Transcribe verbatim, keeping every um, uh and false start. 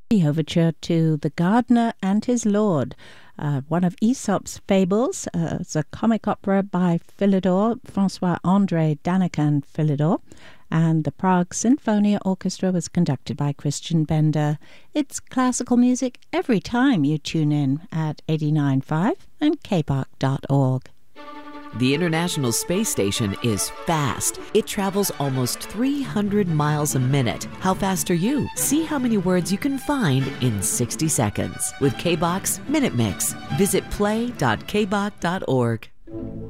The overture to The Gardener and His Lord, uh, one of Aesop's fables. Uh, it's a comic opera by Philidor, Francois-André Danican Philidor, and the Prague Sinfonia Orchestra was conducted by Christian Bender. It's classical music every time you tune in at eighty-nine point five and k b o c dot org. The International Space Station is fast. It travels almost three hundred miles a minute. How fast are you? See how many words you can find in sixty seconds with K B O C's Minute Mix. Visit play dot k b o c dot org.